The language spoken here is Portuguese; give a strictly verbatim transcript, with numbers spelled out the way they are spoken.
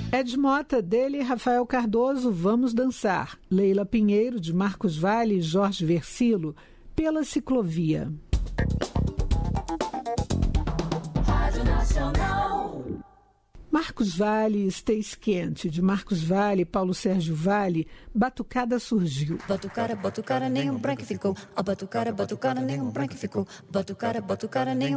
Ed Mota, dele, Rafael Cardoso, Vamos Dançar. Leila Pinheiro, de Marcos Vale e Jorge Versilo, Pela Ciclovia. Rádio Nacional. Marcos Vale, Stace Quente, de Marcos Vale, Paulo Sérgio Vale, Batucada Surgiu. Batucada, batucada, nem um branco ficou. A batucada, batucada, nem um branco ficou. Batucada, batucada, nem um